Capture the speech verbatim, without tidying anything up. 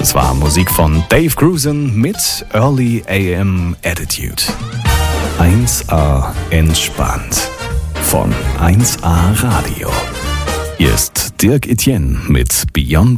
Das war Musik von Dave Grusin mit Early A M Attitude. eins A entspannt von eins A Radio. Hier ist Dirk Etienne mit Beyond